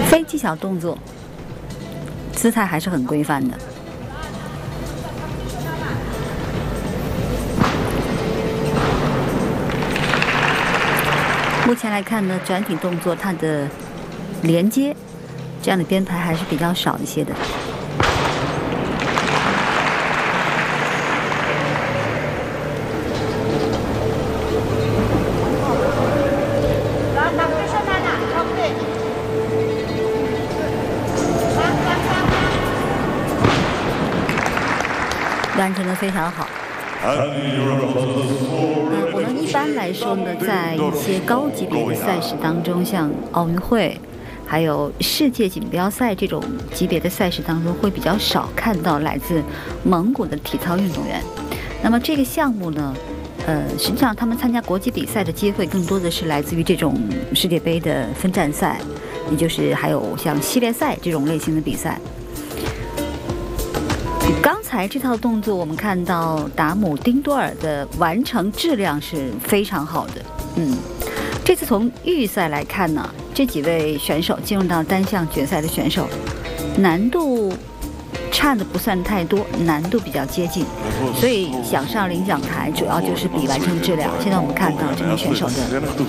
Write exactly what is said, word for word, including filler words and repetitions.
非技巧动作，姿态还是很规范的。目前来看呢，转体动作它的连接这样的编排还是比较少一些的。完成的非常好。呃，我们一般来说呢，在一些高级别的赛事当中，像奥运会，还有世界锦标赛这种级别的赛事当中，会比较少看到来自蒙古的体操运动员。那么这个项目呢，呃，实际上他们参加国际比赛的机会更多的是来自于这种世界杯的分站赛，也就是还有像系列赛这种类型的比赛。刚才这套动作，我们看到达姆丁多尔的完成质量是非常好的。嗯，这次从预赛来看呢，这几位选手进入到单项决赛的选手，难度差的不算太多，难度比较接近，所以想上领奖台，主要就是比完成质量。现在我们看到这名选手的